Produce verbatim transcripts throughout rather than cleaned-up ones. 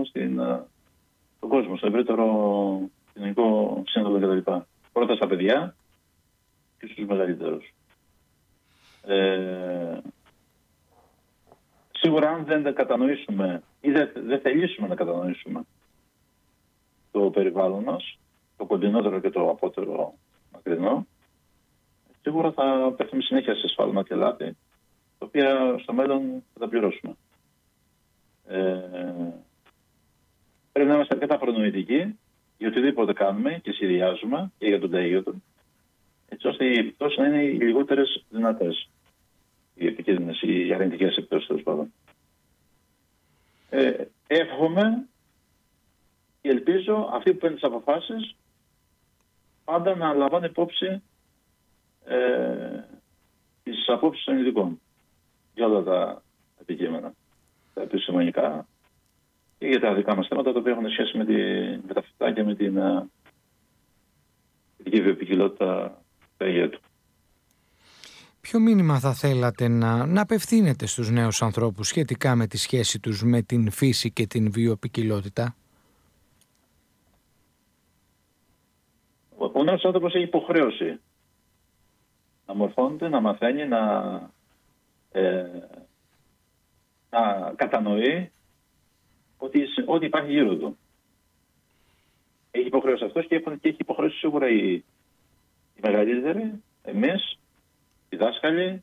στην, στον κόσμο, στο ευρύτερο κοινωνικό σύνολο κτλ. Πρώτα στα παιδιά και στους μεγαλύτερους. Ε, σίγουρα αν δεν κατανοήσουμε ή δεν, δεν θελήσουμε να κατανοήσουμε το περιβάλλον μας, το κοντινότερο και το απότερο μακρινό, σίγουρα θα πέφτουμε συνέχεια σε σφάλμα και λάθη, τα οποία στο μέλλον θα τα πληρώσουμε. Ε, πρέπει να είμαστε αρκετά προνοητικοί για οτιδήποτε κάνουμε και σχεδιάζουμε και για τον ταΐγιο του, έτσι ώστε οι επιπτώσεις να είναι οι λιγότερες δυνατές. Οι επικίνδυνες, οι αρνητικές επιπτώσεις, τέλος πάντων. Ε, εύχομαι και ελπίζω αυτοί που παίρνουν τις αποφάσεις πάντα να λαμβάνουν υπόψη ε, τις απόψεις των ειδικών για όλα τα επικείμενα, τα επιστημονικά και για τα δικά μας θέματα, τα οποία έχουν σχέση με, τη, με τα φυτά και με την ειδική βιοποικιλότητα του αιγέτου. Ποιο μήνυμα θα θέλατε να, να απευθύνετε στους νέους ανθρώπους σχετικά με τη σχέση τους με την φύση και την βιοποικιλότητα? Ο, ο νέος άνθρωπος έχει υποχρέωση να μορφώνεται, να μαθαίνει, να, ε, να κατανοεί ότι, ότι υπάρχει γύρω του. Έχει υποχρέωση αυτός και, και έχει υποχρέωση σίγουρα οι, οι μεγαλύτεροι, εμείς, οι δάσκαλοι,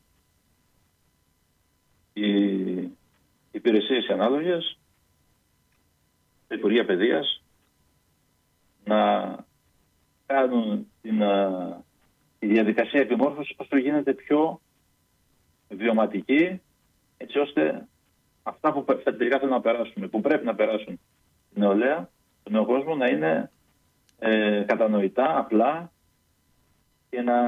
οι υπηρεσίες οι ανάλογες, τα Υπουργεία Παιδείας, να κάνουν την, τη διαδικασία επιμόρφωσης όσο γίνεται πιο βιωματική, έτσι ώστε αυτά που τελικά θέλουν να περάσουν, που πρέπει να περάσουν στην νεολαία, στον νέο κόσμο, να είναι ε, κατανοητά, απλά και να,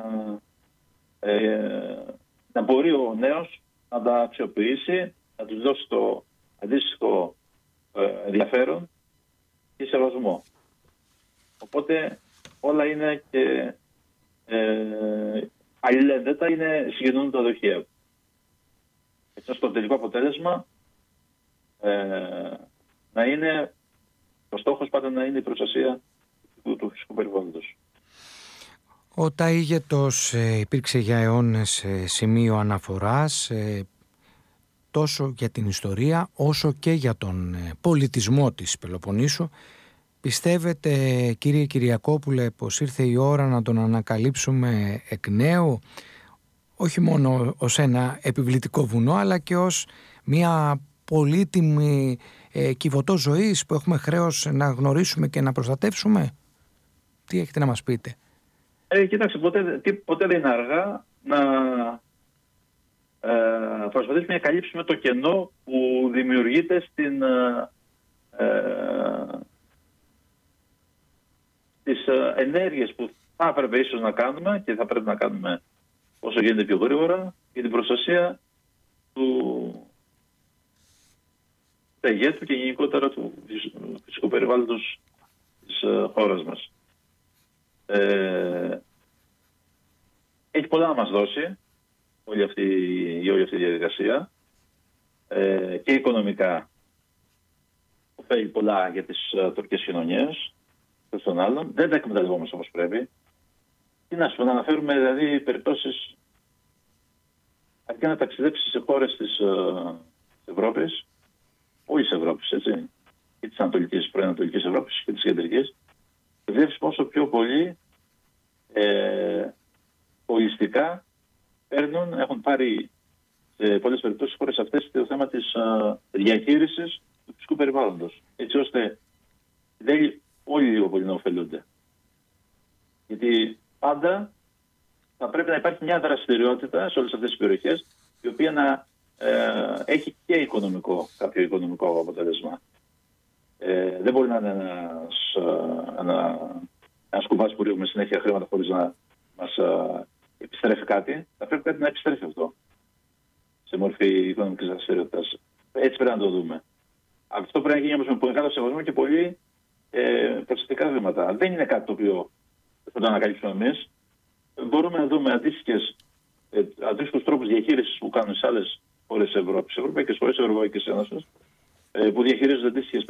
ε, να μπορεί ο νέος να τα αξιοποιήσει, να τους δώσει το αντίστοιχο ε, ενδιαφέρον και σεβασμό. Οπότε όλα είναι και ε, αλληλένδετα, είναι συγκοινωνούν το δοχείο. Έτσι ώστε το τελικό αποτέλεσμα ε, να είναι, ο στόχος πάντα να είναι η προστασία του, του φυσικού περιβάλλοντος. Ο ταΐγετος ε, υπήρξε για αιώνες ε, σημείο αναφοράς ε, τόσο για την ιστορία όσο και για τον ε, πολιτισμό της Πελοποννήσου. Πιστεύετε, κύριε Κυριακόπουλε, πως ήρθε η ώρα να τον ανακαλύψουμε εκ νέου, όχι μόνο ως ένα επιβλητικό βουνό, αλλά και ως μια πολύτιμη ε, κυβωτό ζωής που έχουμε χρέος να γνωρίσουμε και να προστατεύσουμε? Τι έχετε να μας πείτε? Ε, κοιτάξτε, ποτέ, τι, ποτέ δεν είναι αργά να ε, προσπαθήσουμε να καλύψουμε το κενό που δημιουργείται στην, ε, ε, στις ε, ενέργειες που θα έπρεπε ίσως να κάνουμε και θα πρέπει να κάνουμε όσο γίνεται πιο γρήγορα για την προστασία του αιγέτου και γενικότερα του φυσικού περιβάλλοντος της ε, χώρας μας. Ε, έχει πολλά να μας δώσει όλη αυτή, η όλη αυτή η διαδικασία ε, και οικονομικά ωφέλει πολλά για τις uh, τοπικές κοινωνίες και των άλλων. Δεν τα εκμεταλλευόμαστε όπως πρέπει. Τι να σου πω, να αναφέρουμε δηλαδή περιπτώσεις αρκεί να ταξιδέψεις σε χώρες της uh, Ευρώπης, όχι της Ευρώπης, έτσι, και της Ανατολικής, Προανατολικής Ευρώπης και της Κεντρικής, και βλέπεις πόσο πιο πολύ ε, ολιστικά παίρνουν, έχουν πάρει σε πολλές περιπτώσεις χώρες αυτές το θέμα της α, διαχείρισης του φυσικού περιβάλλοντος. Έτσι ώστε δεν όλοι λίγο πολύ να ωφελούνται. Γιατί πάντα θα πρέπει να υπάρχει μια δραστηριότητα σε όλες αυτές τις περιοχές η οποία να ε, έχει και οικονομικό, κάποιο οικονομικό αποτέλεσμα. Ε, δεν μπορεί να είναι ένας, ένα, ένας κουβάς που ρίχνουμε συνέχεια χρήματα χωρίς να μας α, επιστρέφει κάτι. Θα πρέπει κάτι να επιστρέφει αυτό σε μορφή οικονομικής δραστηριότητας. Έτσι πρέπει να το δούμε. Αυτό πρέπει να γίνει όμως με πολύ μεγάλο σεβασμό και πολύ ε, προσεκτικά βήματα. Δεν είναι κάτι το οποίο θα το ανακαλύψουμε εμείς. Μπορούμε να δούμε αντίστοιχες, ε, αντίστοιχους τρόπους διαχείρισης που κάνουν σε άλλες χώρες της Ευρώπης, ευρωπαϊκές χώρες, ευρωπαϊκές ένωσες, ε, που διαχειρίζονται αντίστοιχες